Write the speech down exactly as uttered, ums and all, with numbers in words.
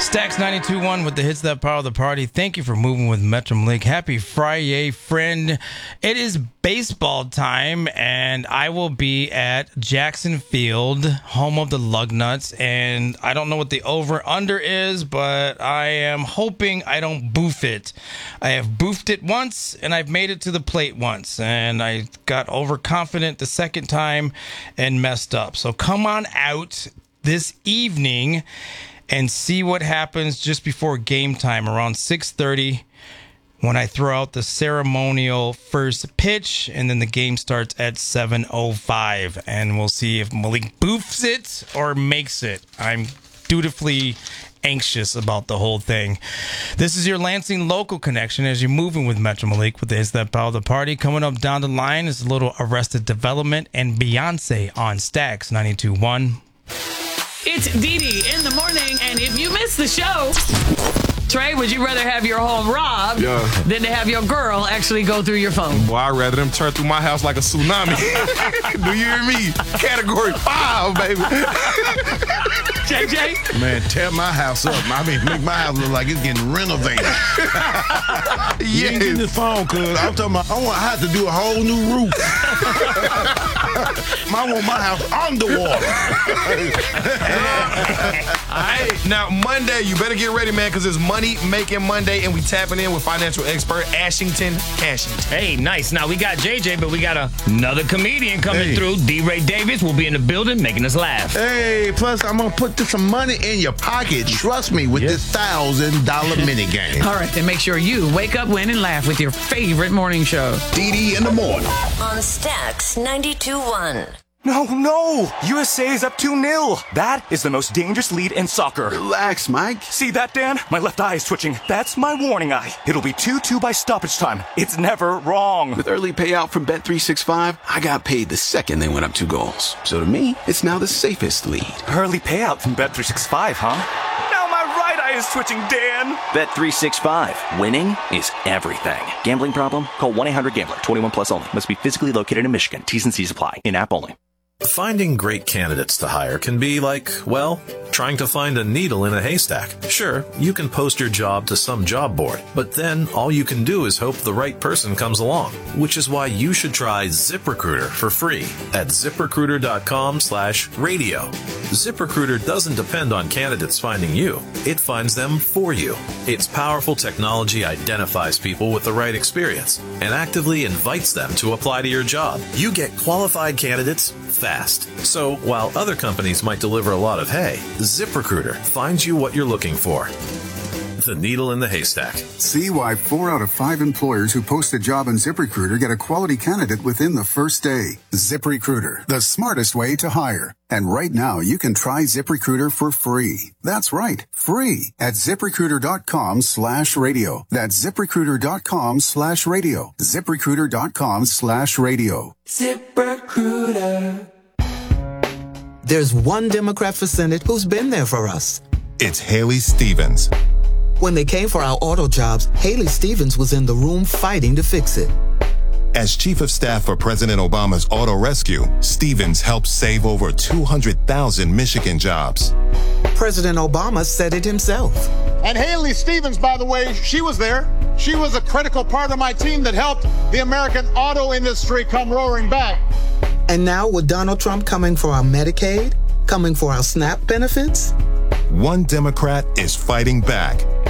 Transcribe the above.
Stax ninety-two point one with the hits that power the party. Thank you for moving with Metro Link. Happy Friday, friend. It is baseball time, and I will be at Jackson Field, home of the Lugnuts, and I don't know what the over-under is, but I am hoping I don't boof it. I have boofed it once, and I've made it to the plate once, and I got overconfident the second time and messed up. So come on out this evening and see what happens just before game time around six thirty when I throw out the ceremonial first pitch, and then the game starts at seven oh five, and we'll see if Malik boofs it or makes it. I'm dutifully anxious about the whole thing. This is your Lansing local connection as you're moving with Metro Malik with the hits that power the party. Coming up down the line is a little Arrested Development and Beyonce on Stax ninety-two point one. It's Dee Dee in the morning, and if you missed the show, Trey, would you rather have your home robbed yeah. than to have your girl actually go through your phone? Well, I'd rather them turn through my house like a tsunami. Do you hear me? Category five, baby. J J? Man, tear my house up. I mean, make my house look like it's getting renovated. Yes. You ain't getting this phone, cuz. I'm talking about, I want I have to do a whole new roof. I want my house underwater. All right. Now, Monday, you better get ready, man, because it's Money Making Monday, and we tapping in with financial expert Ashington Cashington. Hey, nice. Now, we got J J, but we got a, another comedian coming Hey. through. D-Ray Davis will be in the building making us laugh. Hey, plus I'm going to put some money in your pocket. Trust me with Yes. this thousand dollar mini game. All right, then make sure you wake up, win, and laugh with your favorite morning show. D D in the morning. On Stax ninety-two point one. No, no! U S A is up two nil. That is the most dangerous lead in soccer. Relax, Mike. See that, Dan? My left eye is twitching. That's my warning eye. It'll be two two by stoppage time. It's never wrong. With early payout from Bet three sixty-five, I got paid the second they went up two goals. So to me, it's now the safest lead. Early payout from Bet three sixty-five, huh? Now my right eye is twitching, Dan. Bet three sixty-five. Winning is everything. Gambling problem? Call one eight hundred gambler. twenty-one plus only. Must be physically located in Michigan. T's and C's apply. In-app only. Finding great candidates to hire can be like, well, trying to find a needle in a haystack. Sure, you can post your job to some job board, but then all you can do is hope the right person comes along, which is why you should try ZipRecruiter for free at ZipRecruiter.com slash radio. ZipRecruiter doesn't depend on candidates finding you. It finds them for you. Its powerful technology identifies people with the right experience and actively invites them to apply to your job. You get qualified candidates fast. So while other companies might deliver a lot of hay, ZipRecruiter finds you what you're looking for. The needle in the haystack. See why four out of five employers who post a job on ZipRecruiter get a quality candidate within the first day. ZipRecruiter, the smartest way to hire. And right now, you can try ZipRecruiter for free. That's right, free at ZipRecruiter.com slash radio. That's ZipRecruiter.com slash radio. ZipRecruiter.com slash radio. ZipRecruiter. There's one Democrat for Senate who's been there for us. It's Haley Stevens. When they came for our auto jobs, Haley Stevens was in the room fighting to fix it. As Chief of Staff for President Obama's Auto Rescue, Stevens helped save over two hundred thousand Michigan jobs. President Obama said it himself. And Haley Stevens, by the way, she was there. She was a critical part of my team that helped the American auto industry come roaring back. And now with Donald Trump coming for our Medicaid, coming for our SNAP benefits? One Democrat is fighting back.